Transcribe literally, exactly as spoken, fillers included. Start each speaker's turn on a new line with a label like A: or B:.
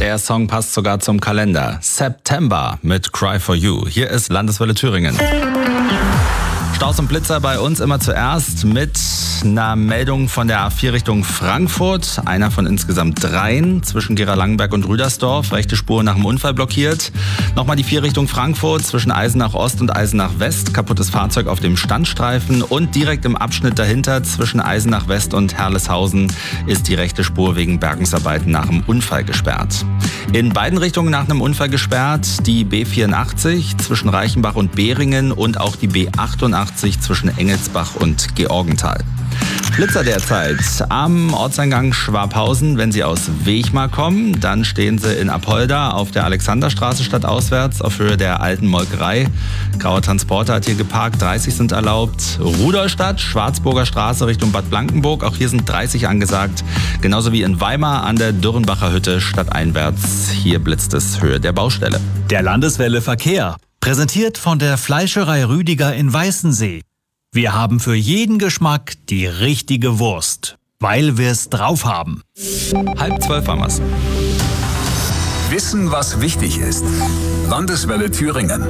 A: Der Song passt sogar zum Kalender. September mit Cry for You. Hier ist Landeswelle Thüringen. Staus und Blitzer bei uns immer zuerst mit einer Meldung von der A vier Richtung Frankfurt. Einer von insgesamt dreien zwischen Gera-Langenberg und Rüdersdorf. Rechte Spur nach dem Unfall blockiert. Nochmal die vier Richtung Frankfurt zwischen Eisenach Ost und Eisenach West. Kaputtes Fahrzeug auf dem Standstreifen. Und direkt im Abschnitt dahinter zwischen Eisenach West und Herleshausen ist die rechte Spur wegen Bergungsarbeiten nach dem Unfall gesperrt. In beiden Richtungen nach einem Unfall gesperrt die B vierundachtzig zwischen Reichenbach und Beringen und auch die B achtundachtzig zwischen Engelsbach und Georgenthal. Blitzer derzeit am Ortseingang Schwabhausen. Wenn Sie aus Wechmar kommen, dann stehen Sie in Apolda auf der Alexanderstraße stadtauswärts auf Höhe der alten Molkerei. Grauer Transporter hat hier geparkt, dreißig sind erlaubt. Rudolstadt, Schwarzburger Straße Richtung Bad Blankenburg, auch hier sind dreißig angesagt. Genauso wie in Weimar an der Dürrenbacher Hütte stadteinwärts. Hier blitzt es Höhe der Baustelle.
B: Der Landeswelle Verkehr, präsentiert von der Fleischerei Rüdiger in Weißensee. Wir haben für jeden Geschmack die richtige Wurst, weil wir es drauf haben.
A: Halb zwölf haben wir's.
C: Wissen, was wichtig ist. Landeswelle Thüringen.